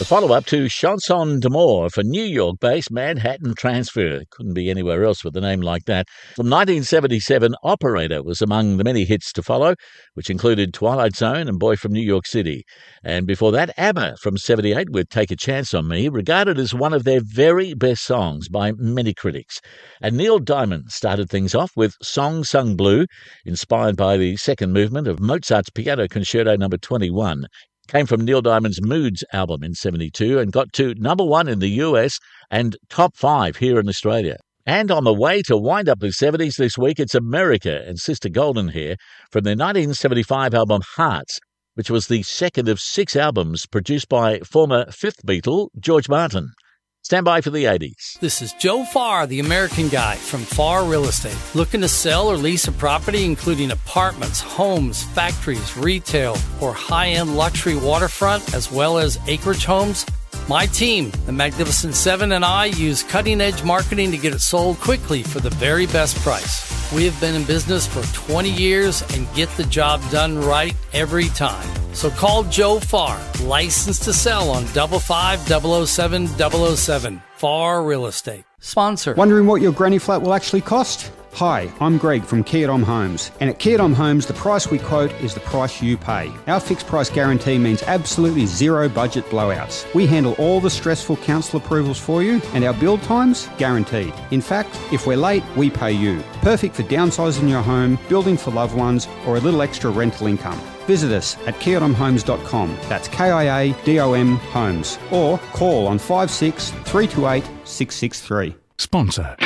follow-up to Chanson d'Amour for New York-based Manhattan Transfer. Couldn't be anywhere else with a name like that. From 1977, Operator was among the many hits to follow, which included Twilight Zone and Boy from New York City. And before that, ABBA from 78 with Take a Chance on Me, regarded as one of their very best songs by many critics. And Neil Diamond started things off with Song Sung Blue, inspired by the second movement of Mozart's Piano Concerto No. 21. Came from Neil Diamond's Moods album in 72 and got to number 1 in the US and top 5 here in Australia. And on the way to wind up the 70s this week, it's America and Sister Golden Hair from their 1975 album Hearts, which was the second of 6 albums produced by former fifth Beatle, George Martin. Stand by for the 80s. This is Joe Farr, the American Guy from Farr Real Estate. Looking to sell or lease a property including apartments, homes, factories, retail, or high-end luxury waterfront, as well as acreage homes? My team, the Magnificent Seven, and I use cutting-edge marketing to get it sold quickly for the very best price. We have been in business for 20 years and get the job done right every time. So call Joe Farr, licensed to sell on 55007-007. Farr Real Estate. Sponsor. Wondering what your granny flat will actually cost? Hi, I'm Greg from Kia Dom Homes, and at Kia Dom Homes, the price we quote is the price you pay. Our fixed price guarantee means absolutely zero budget blowouts. We handle all the stressful council approvals for you, and our build times guaranteed. In fact, if we're late, we pay you. Perfect for downsizing your home, building for loved ones, or a little extra rental income. Visit us at kiadomhomes.com. That's KIADOM Homes. Or call on 56 328 663. Sponsor.